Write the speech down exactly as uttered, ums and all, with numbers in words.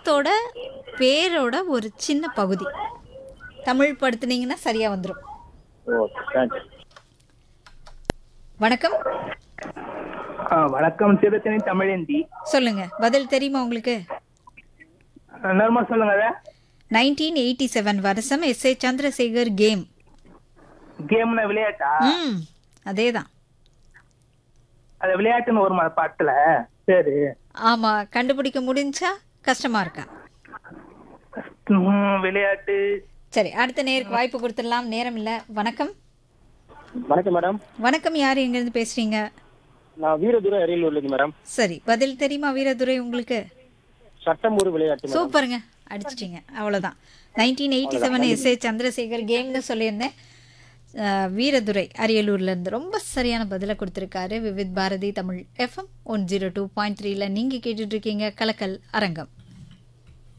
படத்தோட பேரோட ஒரு சின்ன பகுதி. தமிழ் படுத்துனீங்கன்னா சரியா வந்துரும். Okay, thanks. வணக்கம். ஆ, வணக்கம். சிறுத்தனி தமிழேந்தி. சொல்லுங்க. பதில் தெரியுமா உங்களுக்கு? நர்மா சொல்லுங்க. அத நைன்டீன் எயிட்டி செவன் வருஷம் எஸ் ஏ சந்திரசேகர் கேம். கேம்னா விளையாட்டா? ம் அதேதான். அது விளையாட்டுன்னு ஒரு பாட்டுல. சரி. ஆமா, கண்டுபிடிக்க முடிஞ்சா கஷ்டமா இருக்கா? ம், விளையாட்டு. சரி, அடுத்த நேருக்கு வாய்ப்பு கொடுத்துடலாம். நேரம் இல்ல. வணக்கம். வணக்கம் மேடம். வணக்கம். யார் எங்கிருந்து பேசுறீங்க? நான் வீரதுரை அரியலூர்லேருந்து மேடம். சரி, பதில் தெரியுமா வீரதுரை உங்களுக்கு? சட்டம் ஒரு விளையாட்டு மேடம். சூப்பருங்க, அடிச்சிட்டிங்க. அவ்வளோதான். Nineteen eighty seven S A Chandrasekhar கேம்னு சொல்லியிருந்தேன். அஹ், வீரதுரை அரியலூர்லேருந்து ரொம்ப சரியான பதிலை கொடுத்துருக்காரு. Vividh Bharathi Tamil FM one zero two point த்ரீல நீங்கள் கேட்டுட்ருக்கீங்க கலக்கல் அரங்கம்.